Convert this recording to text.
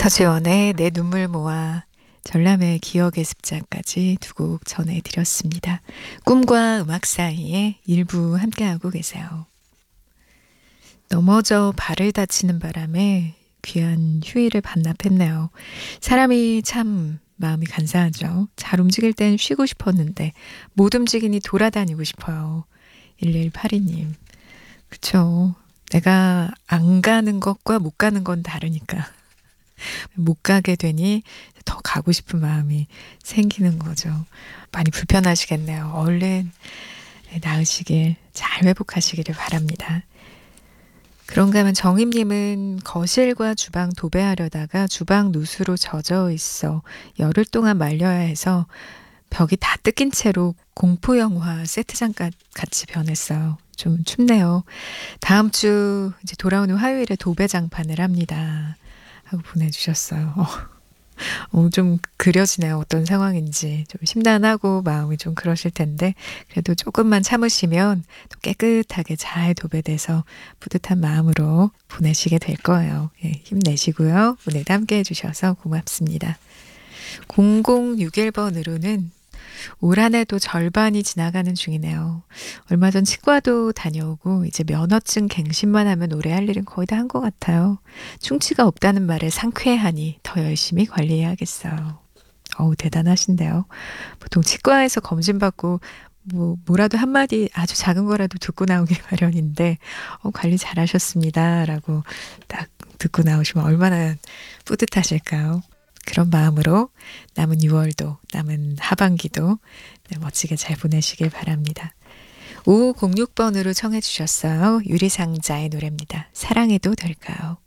서재원의 내 눈물 모아, 전람회 기억의 습자까지 두 곡 전해드렸습니다. 꿈과 음악 사이에 일부 함께하고 계세요. 넘어져 발을 다치는 바람에 귀한 휴일을 반납했네요. 사람이 참 마음이 간사하죠. 잘 움직일 땐 쉬고 싶었는데 못 움직이니 돌아다니고 싶어요. 1182님. 그쵸. 내가 안 가는 것과 못 가는 건 다르니까. 못 가게 되니 더 가고 싶은 마음이 생기는 거죠. 많이 불편하시겠네요. 얼른 나으시길, 잘 회복하시기를 바랍니다. 그런가 하면 정임님은 거실과 주방 도배하려다가 주방 누수로 젖어 있어 열흘 동안 말려야 해서 벽이 다 뜯긴 채로 공포영화 세트장 같이 변했어요. 좀 춥네요. 다음 주 이제 돌아오는 화요일에 도배 장판을 합니다. 하고 보내주셨어요. 좀 그려지네요. 어떤 상황인지. 좀 심란하고 마음이 좀 그러실 텐데 그래도 조금만 참으시면 또 깨끗하게 잘 도배돼서 뿌듯한 마음으로 보내시게 될 거예요. 예, 힘내시고요. 오늘도 함께 해주셔서 고맙습니다. 0061번으로는 올 한 해도 절반이 지나가는 중이네요. 얼마 전 치과도 다녀오고 이제 면허증 갱신만 하면 올해 할 일은 거의 다 한 것 같아요. 충치가 없다는 말에 상쾌하니 더 열심히 관리해야겠어요. 대단하신데요. 보통 치과에서 검진받고 뭐라도 한마디 아주 작은 거라도 듣고 나오길 마련인데 관리 잘하셨습니다 라고 딱 듣고 나오시면 얼마나 뿌듯하실까요? 그런 마음으로 남은 6월도 남은 하반기도 멋지게 잘 보내시길 바랍니다. 5506번으로 청해 주셨어요. 유리상자의 노래입니다. 사랑해도 될까요?